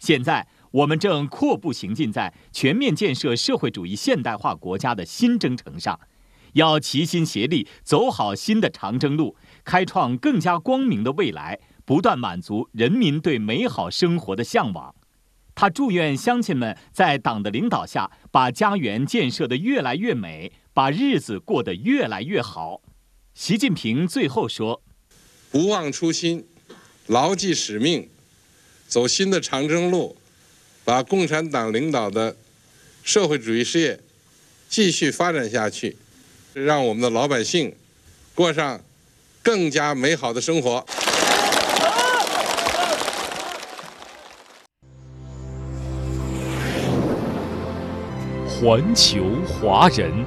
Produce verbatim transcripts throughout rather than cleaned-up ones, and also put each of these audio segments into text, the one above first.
现在我们正阔步行进在全面建设社会主义现代化国家的新征程上，要齐心协力走好新的长征路，开创更加光明的未来，不断满足人民对美好生活的向往。他祝愿乡亲们在党的领导下，把家园建设得越来越美，把日子过得越来越好。习近平最后说： 不忘初心，牢记使命，走新的长征路，把共产党领导的社会主义事业继续发展下去，让我们的老百姓过上更加美好的生活。 环球华人，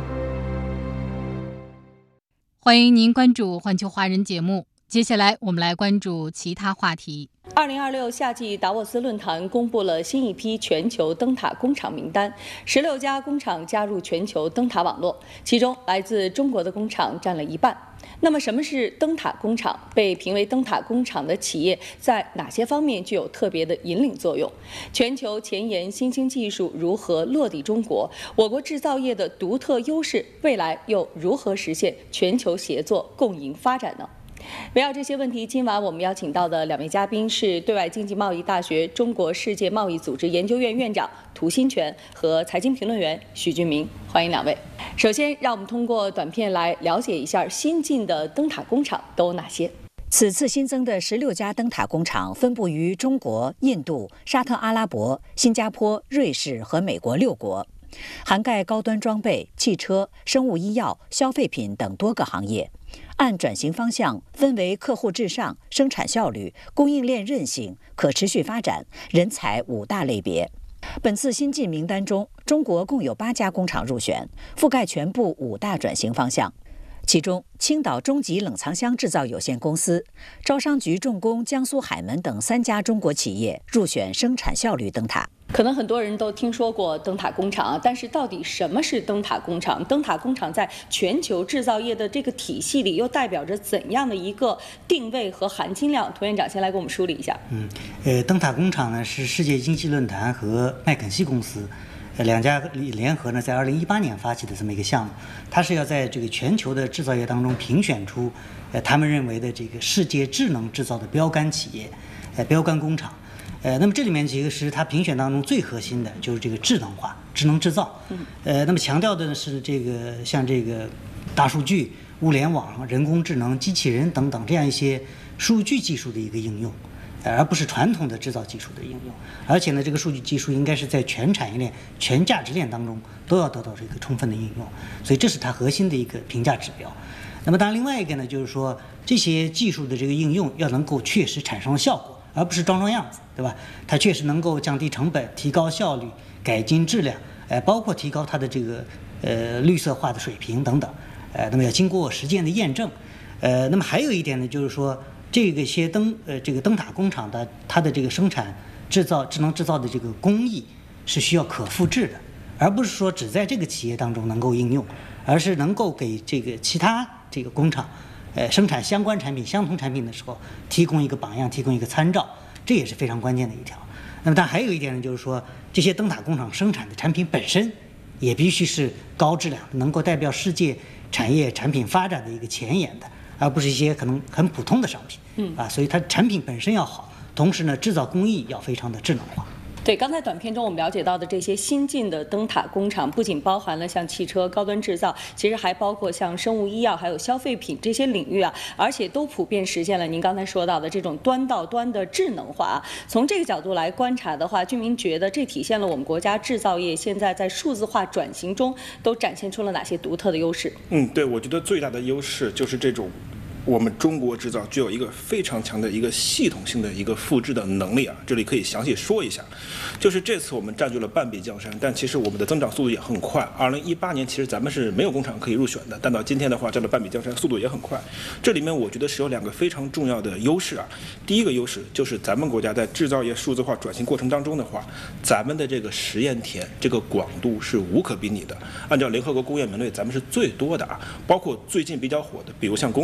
欢迎您关注环球华人节目。接下来我们来关注其他话题。 二零二六夏季达沃斯论坛公布了新一批全球灯塔工厂名单，十六家工厂加入全球灯塔网络，其中来自中国的工厂占了一半。那么，什么是灯塔工厂？被评为灯塔工厂的企业在哪些方面具有特别的引领作用？全球前沿新兴技术如何落地中国？我国制造业的独特优势，未来又如何实现全球协作共赢发展呢？围绕这些问题，今晚我们邀请到的两位嘉宾是对外经济贸易大学中国世界贸易组织研究院院长涂新全和财经评论员许俊明，欢迎两位。首先，让我们通过短片来了解一下新进的灯塔工厂都有哪些。 此次新增的十六家灯塔工厂分布于中国、印度、沙特阿拉伯、新加坡、瑞士和美国六国，涵盖高端装备、汽车、生物医药、消费品等多个行业。按转型方向分为客户至上、生产效率、供应链韧性、可持续发展、人才五大类别。本次新进名单中，中国共有八家工厂入选，覆盖全部五大转型方向。其中，青岛中级冷藏箱制造有限公司、招商局重工江苏海门等三家中国企业入选生产效率灯塔。 可能很多人都听说过灯塔工厂，但是到底什么是灯塔工厂？灯塔工厂在全球制造业的这个体系里，又代表着怎样的一个定位和含金量？涂院长先来给我们梳理一下。 嗯，呃，灯塔工厂呢是世界经济论坛和麦肯锡公司。呃，两家联合呢，在二零一八年发起的这么一个项目，它是要在这个全球的制造业当中评选出，呃，他们认为的这个世界智能制造的标杆企业，呃，标杆工厂。呃，那么这里面其实它评选当中最核心的就是这个智能化、智能制造。呃，那么强调的是这个像这个大数据、物联网、人工智能、机器人等等这样一些数据技术的一个应用。而不是传统的制造技术的应用，而且呢，这个数据技术应该是在全产业链、全价值链当中都要得到这个充分的应用，所以这是它核心的一个评价指标。那么当然，另外一个呢，就是说这些技术的这个应用要能够确实产生效果，而不是装装样子，对吧？它确实能够降低成本、提高效率、改进质量，呃，包括提高它的这个呃绿色化的水平等等，呃，那么要经过实践的验证，呃，那么还有一点呢，就是说。这个些灯呃，这个灯塔工厂的它的这个生产制造智能制造的这个工艺是需要可复制的，而不是说只在这个企业当中能够应用，而是能够给这个其他这个工厂，呃，生产相关产品、相同产品的时候提供一个榜样，提供一个参照，这也是非常关键的一条。那么，但还有一点呢，就是说这些灯塔工厂生产的产品本身也必须是高质量，能够代表世界产业产品发展的一个前沿的。而不是一些可能很普通的商品，嗯啊，所以它产品本身要好，同时呢，制造工艺要非常的智能化。 对，刚才短片中我们了解到的这些新进的灯塔工厂，不仅包含了像汽车、高端制造，其实还包括像生物医药、还有消费品这些领域啊，而且都普遍实现了您刚才说到的这种端到端的智能化啊。从这个角度来观察的话，俊明觉得这体现了我们国家制造业现在在数字化转型中都展现出了哪些独特的优势？ 嗯，对，我觉得最大的优势就是这种。我们中国制造具有一个非常强的一个系统性的一个复制的能力啊，这里可以详细说一下。就是这次我们占据了半壁江山，但其实我们的增长速度也很快。二零一八年其实咱们是没有工厂可以入选的，但到今天的话占了半壁江山，速度也很快。这里面我觉得是有两个非常重要的优势啊。第一个优势就是咱们国家在制造业数字化转型过程当中的话，咱们的这个实验田这个广度是无可比拟的。按照联合国工业门类，咱们是最多的啊，包括最近比较火的，比如像工业机器人。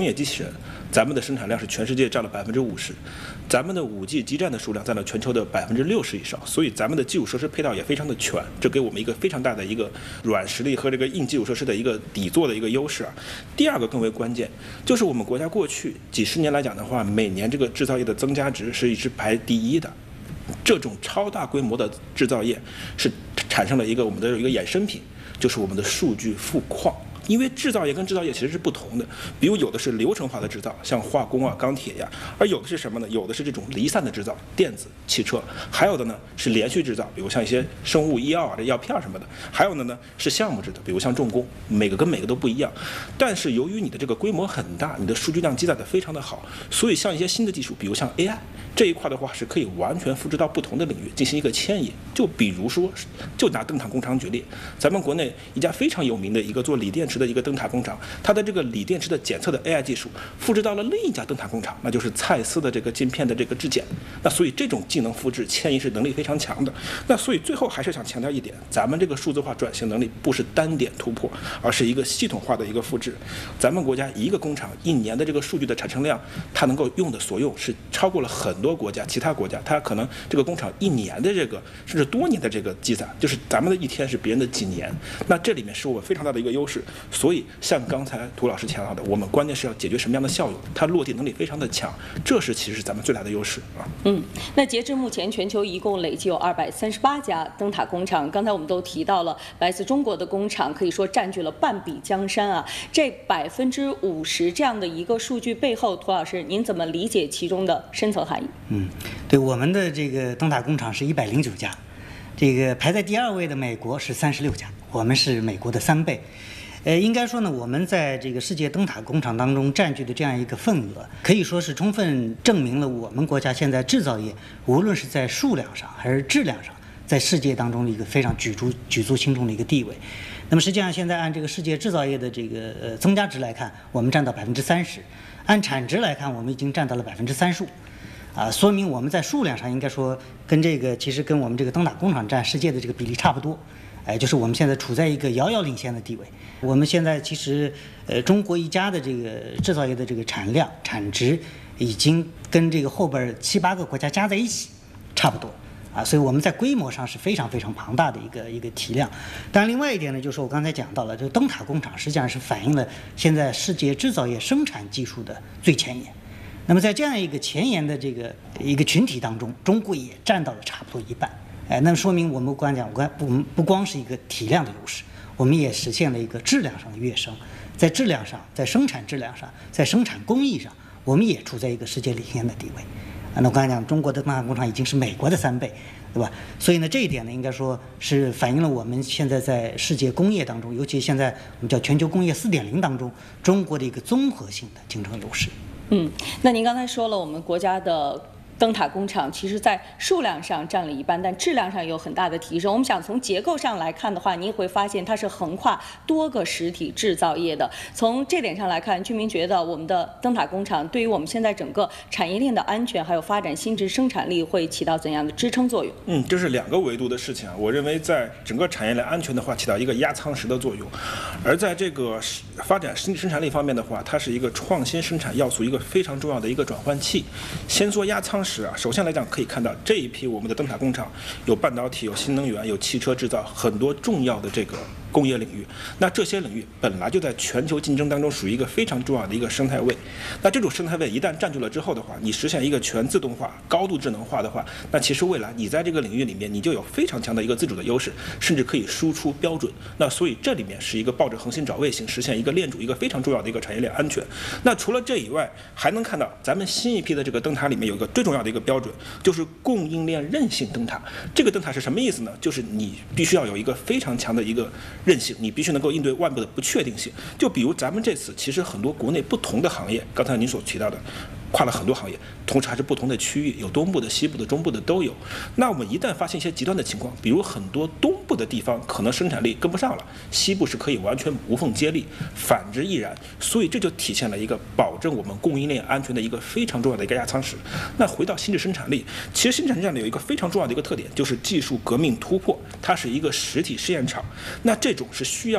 咱们的生产量是全世界占了百分之五十，咱们的五 G 基站的数量占了全球的百分之六十以上，所以咱们的基础设施配套也非常的全，这给我们一个非常大的一个软实力和这个硬基础设施的一个底座的一个优势啊。第二个更为关键，就是我们国家过去几十年来讲的话，每年这个制造业的增加值是一直排第一的。这种超大规模的制造业是产生了一个我们的一个衍生品，就是我们的数据富矿。因为制造业跟制造业其实是不同的，比如有的是流程化的制造，像化工啊、钢铁呀，而有的是什么呢？有的是这种离散的制造，电子、汽车，还有的呢是连续制造，比如像一些生物医药啊、这药片什么的，还有的呢是项目制的，比如像重工，每个跟每个都不一样。但是由于你的这个规模很大，你的数据量积攒的非常的好，所以像一些新的技术，比如像 A I 这一块的话，是可以完全复制到不同的领域进行一个迁移。就比如说，就拿灯塔工厂举例，咱们国内一家非常有名的一个做锂电池的一个灯塔工厂，它的这个锂电池的检测的 A I 技术复制到了另一家灯塔工厂，那就是蔡司的这个晶片的这个质检。那所以这种技能复制迁移是能力非常强的。那所以最后还是想强调一点，咱们这个数字化转型能力不是单点突破，而是一个系统化的一个复制。咱们国家一个工厂一年的这个数据的产生量，它能够用的所用是超过了很多国家其他国家，它可能这个工厂一年的这个甚至多年的这个积攒，就是咱们的一天是别人的几年。那这里面是我们非常大的一个优势。所以像刚才涂老师强调的，我们关键是要解决什么样的效用，它落地能力非常的强，这是其实是咱们最大的优势啊。 嗯，那截至目前，全球一共累计有二百三十八家灯塔工厂。刚才我们都提到了，来自中国的工厂可以说占据了半壁江山啊。这百分之五十这样的一个数据背后，涂老师您怎么理解其中的深层含义？ 嗯，对，我们的这个灯塔工厂是一百零九家，这个排在第二位的美国是三十六家，我们是美国的三倍。呃，应该说呢，我们在这个世界灯塔工厂当中占据的这样一个份额，可以说是充分证明了我们国家现在制造业，无论是在数量上还是质量上，在世界当中的一个非常举足举足轻重的一个地位。那么实际上现在按这个世界制造业的这个呃增加值来看，我们占到百分之三十；按产值来看，我们已经占到了百分之三十五。啊，说明我们在数量上应该说跟这个其实跟我们这个灯塔工厂占世界的这个比例差不多。哎，就是我们现在处在一个遥遥领先的地位。我们现在其实，呃，中国一家的这个制造业的这个产量、产值，已经跟这个后边七八个国家加在一起差不多啊，所以我们在规模上是非常非常庞大的一个一个体量。当然，另外一点呢，就是我刚才讲到了，这个灯塔工厂实际上是反映了现在世界制造业生产技术的最前沿。那么在这样一个前沿的这个一个群体当中，中国也占到了差不多一半。哎，那么说明我们刚讲，我不不光是一个体量的优势，我们也实现了一个质量上的跃升。在质量上，在生产质量上，在生产工艺上，我们也处在一个世界领先的地位。啊，那我刚才讲，中国的灯塔工厂已经是美国的三倍，对吧？所以呢，这一点呢，应该说是反映了我们现在在世界工业当中，尤其现在我们叫全球工业四点零当中，中国的一个综合性的竞争优势。 嗯，那您刚才说了，我们国家的灯塔工厂其实在数量上占了一半，但质量上有很大的提升。我们想从结构上来看的话，您会发现它是横跨多个实体制造业的。从这点上来看，居民觉得我们的灯塔工厂对于我们现在整个产业链的安全还有发展新质生产力会起到怎样的支撑作用？ 嗯，这是两个维度的事情啊。我认为在整个产业链安全的话，起到一个压舱石的作用；而在这个发展新生产力方面的话，它是一个创新生产要素一个非常重要的一个转换器。先说压舱石。是啊，首先来讲，可以看到这一批我们的灯塔工厂有半导体、有新能源、有汽车制造，很多重要的这个工业领域。那这些领域本来就在全球竞争当中属于一个非常重要的一个生态位。那这种生态位一旦占据了之后的话，你实现一个全自动化、高度智能化的话，那其实未来你在这个领域里面，你就有非常强的一个自主的优势，甚至可以输出标准。那所以这里面是一个抱着恒心找卫星，实现一个链主一个非常重要的一个产业链安全。那除了这以外，还能看到咱们新一批的这个灯塔里面有一个最重要的一个标准，就是供应链韧性灯塔。这个灯塔是什么意思呢？就是你必须要有一个非常强的一个韧性，你必须能够应对外部的不确定性。就比如咱们这次其实很多国内不同的行业，刚才您所提到的跨了很多行业，同时还是不同的区域，有东部的、西部的、中部的都有。那我们一旦发现一些极端的情况，比如很多东部的地方可能生产力跟不上了，西部是可以完全无缝接力，反之亦然。所以这就体现了一个保证我们供应链安全的一个非常重要的一个压舱石。那回到新质生产力，其实新质生产力有一个非常重要的一个特点，就是技术革命突破，它是一个实体试验场。那这种是需要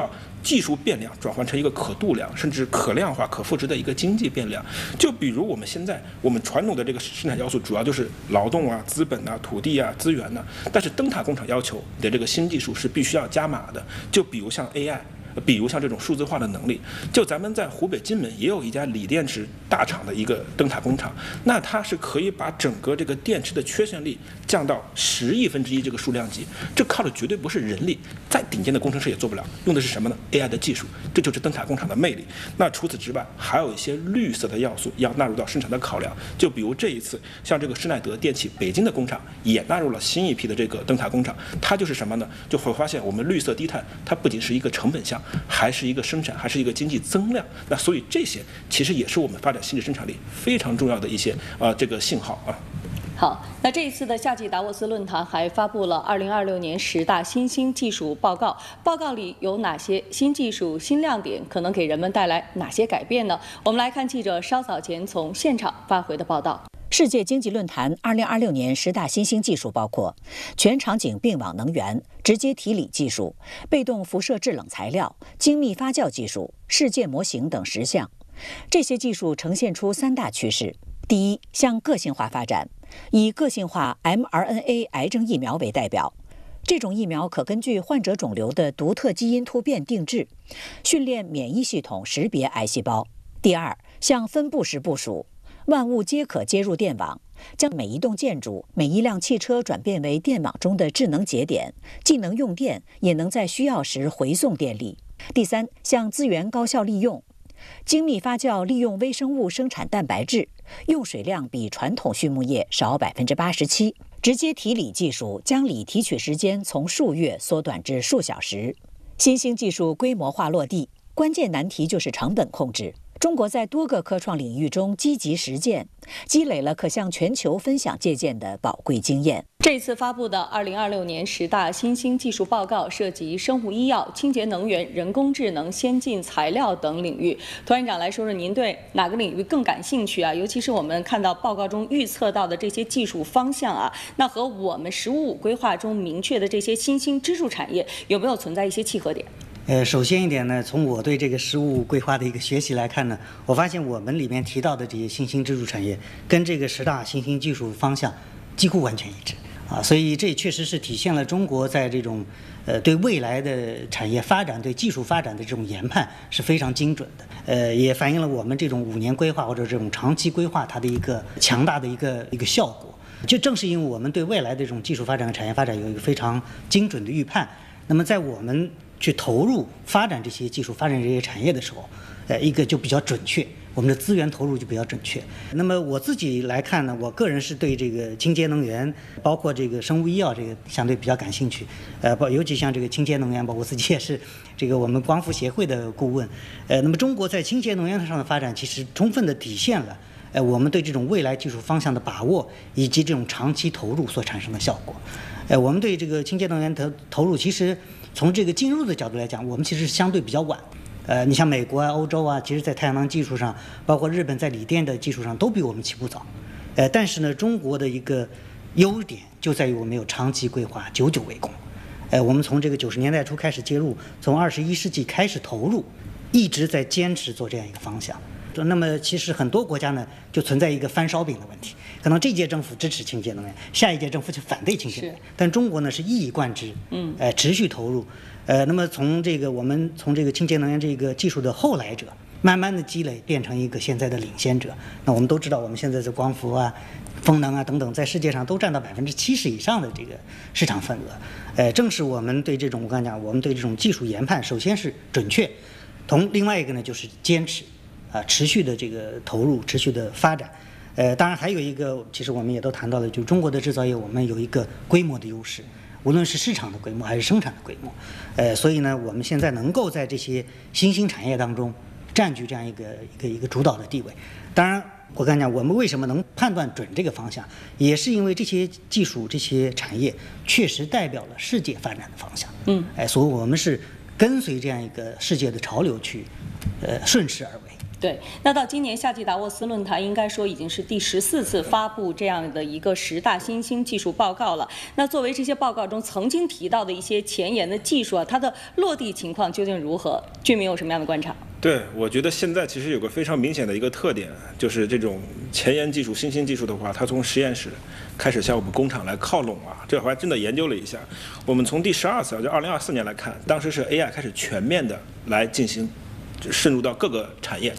技术变量转换成一个可度量，甚至可量化、可复制的一个经济变量。就比如我们现在我们传统的这个生产要素主要就是劳动啊、资本啊、土地啊、资源呐、啊，但是灯塔工厂要求你的这个新技术是必须要加码的。就比如像 A I。比如像这种数字化的能力，就咱们在湖北荆门也有一家锂电池大厂的一个灯塔工厂，那它是可以把整个这个电池的缺陷率降到十亿分之一这个数量级，这靠的绝对不是人力，再顶尖的工程师也做不了，用的是什么呢 ？A I 的技术，这就是灯塔工厂的魅力。那除此之外，还有一些绿色的要素要纳入到生产的考量，就比如这一次，像这个施耐德电器北京的工厂也纳入了新一批的这个灯塔工厂，它就是什么呢？就会发现我们绿色低碳，它不仅是一个成本项。还是一个生产，还是一个经济增量。那所以这些其实也是我们发展新质生产力非常重要的一些啊、呃、这个信号啊。 好，那这一次的夏季达沃斯论坛还发布了二零二六年十大新兴技术报告，报告里有哪些新技术、新亮点，可能给人们带来哪些改变呢？我们来看记者稍早前从现场发回的报道。 世界经济论坛二零二六年十大新兴技术包括全场景并网能源、直接提锂技术、被动辐射制冷材料、精密发酵技术、事件模型等十项。这些技术呈现出三大趋势：第一，向个性化发展，以个性化 mRNA 癌症疫苗为代表。这种疫苗可根据患者肿瘤的独特基因突变定制，训练免疫系统识别癌细胞。第二，向分布式部署。万物皆可接入电网，将每一栋建筑、每一辆汽车转变为电网中的智能节点，既能用电，也能在需要时回送电力。第三，向资源高效利用，精密发酵利用微生物生产蛋白质，用水量比传统畜牧业少百分之八十七。直接提锂技术将锂提取时间从数月缩短至数小时。新兴技术规模化落地，关键难题就是成本控制。中国在多个科创领域中积极实践，积累了可向全球分享借鉴的宝贵经验。 这次发布的二零二六年十大新兴技术报告涉及生物医药、清洁能源、人工智能、先进材料等领域。涂院长来说说，您对哪个领域更感兴趣啊？尤其是我们看到报告中预测到的这些技术方向啊，那和我们“十五五”规划中明确的这些新兴支柱产业有没有存在一些契合点？ 呃，首先一点呢，从我对这个“十五五”规划的一个学习来看呢，我发现我们里面提到的这些新兴支柱产业，跟这个十大新兴技术方向几乎完全一致啊，所以这确实是体现了中国在这种呃对未来的产业发展、对技术发展的这种研判是非常精准的，呃，也反映了我们这种五年规划或者这种长期规划它的一个强大的一个一个效果。就正是因为我们对未来的这种技术发展和产业发展有一个非常精准的预判，那么在我们去投入发展这些技术、发展这些产业的时候，呃，一个就比较准确，我们的资源投入就比较准确。那么我自己来看呢，我个人是对这个清洁能源，包括这个生物医药这个相对比较感兴趣。呃，包尤其像这个清洁能源吧，我自己也是这个我们光伏协会的顾问。呃，那么中国在清洁能源上的发展，其实充分的体现了呃我们对这种未来技术方向的把握，以及这种长期投入所产生的效果。呃，我们对这个清洁能源投投入，其实从这个进入的角度来讲，我们其实相对比较晚。呃，你像美国啊、欧洲啊，其实在太阳能技术上，包括日本在锂电的技术上，都比我们起步早。呃，但是呢，中国的一个优点就在于我们有长期规划，久久为功。呃，我们从这个九十年代初开始介入，从二十一世纪开始投入，一直在坚持做这样一个方向。那么其实很多国家呢，就存在一个翻烧饼的问题，可能这届政府支持清洁能源，下一届政府就反对清洁能源。但中国呢是一以贯之，嗯，呃，持续投入，呃，那么从这个我们从这个清洁能源这个技术的后来者，慢慢的积累，变成一个现在的领先者。那我们都知道，我们现在的光伏啊、风能啊等等，在世界上都占到百分之七十以上的这个市场份额。呃，正是我们对这种我刚才讲，我们对这种技术研判，首先是准确，同另外一个呢就是坚持。啊，持续的这个投入，持续的发展，呃，当然还有一个，其实我们也都谈到了，就是中国的制造业，我们有一个规模的优势，无论是市场的规模还是生产的规模，呃，所以呢，我们现在能够在这些新兴产业当中占据这样一个一个一个主导的地位。当然，我刚才讲，我们为什么能判断准这个方向，也是因为这些技术、这些产业确实代表了世界发展的方向。嗯，哎，所以我们是跟随这样一个世界的潮流去，呃，顺势而为。 对，那到今年夏季达沃斯论坛，应该说已经是第十四次发布这样的一个十大新兴技术报告了。那作为这些报告中曾经提到的一些前沿的技术啊，它的落地情况究竟如何？俊明有什么样的观察？ 对，我觉得现在其实有个非常明显的一个特点，就是这种前沿技术、新兴技术的话，它从实验室开始向我们工厂来靠拢啊。这我还真的研究了一下，我们从第十二次，就二零二四年来看，当时是 A I 开始全面的来进行深入到各个产业。